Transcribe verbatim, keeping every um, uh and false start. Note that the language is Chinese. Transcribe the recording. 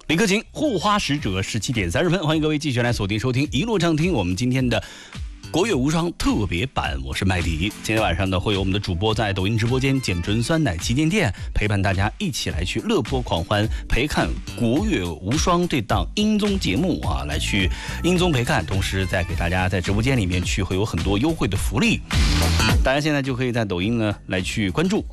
李克勤护花使者十七点三十分，欢迎各位继续来锁定收听一路畅听我们今天的国乐无双特别版，我是麦迪。今天晚上呢，会有我们的主播在抖音直播间简纯酸奶旗舰店陪伴大家一起来去乐播狂欢，陪看国乐无双这档音综节目啊，来去音综陪看，同时再给大家在直播间里面去会有很多优惠的福利。大家现在就可以在抖音呢来去关注